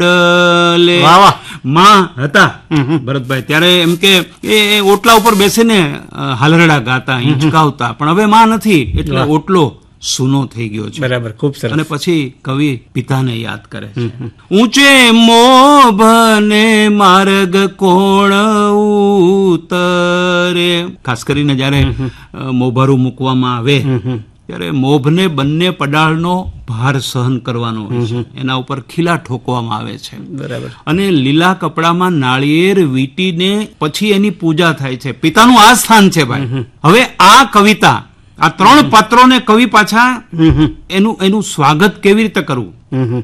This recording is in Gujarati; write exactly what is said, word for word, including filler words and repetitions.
ઓટલે માં હતા ભરતભાઈ, ત્યારે એમ કે એ ઓટલા ઉપર બેસીને હાલરડા ગાતા, હિંચકાવતા, પણ હવે માં નથી એટલે ઓટલો સૂનો થઈ ગયો છે. બરાબર, ખૂબ સરસ. અને પછી કવિ પિતાને યાદ કરે છે. ઊંચે મોભને માર્ગ કોણ ઉતરે. ખાસ કરીને જયારે મોભારું મૂકવામાં આવે ત્યારે મોભને બંને પડાળનો ભાર સહન કરવાનો હોય છે, એના ઉપર ખીલા ઠોકવામાં આવે છે. બરાબર. અને લીલા કપડામાં નાળિયેર વીટીને પછી એની પૂજા થાય છે. પિતાનું આ સ્થાન છે ભાઈ. હવે આ કવિતા, આ ત્રણ પાત્રોને કવિ પાછા એનું એનું સ્વાગત કેવી રીતે કરવું